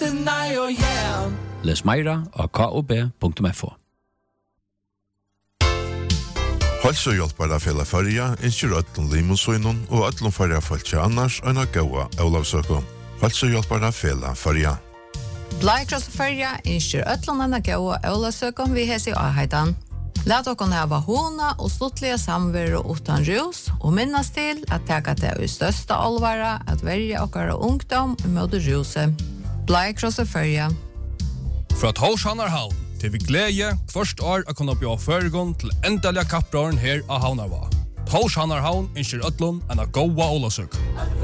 deny or yeah. Les meira av kob.fo. Hälsohjälpare fela färja, inskjur ötlun limusøynun og ötlun färja falskja annars enn a gaua Olavsøkun. Hälsohjälpare fela färja. Blaikross färja inskjur ötlun enn a gaua Olavsøkun vi hesi aheitan. Lat okon hava hona og sluttliga samveru utan rus og minnas til at teka det i størsta alvara at verja okkara ungdom mot ruset. Blaikross färja. Fra Torshavnarhavn til vi glede først år å kunne bjøre føregon til endelige kapprøren her av Havnarva. Torshavnarhavn innskjer øtlun enn a gåa Olavsøk.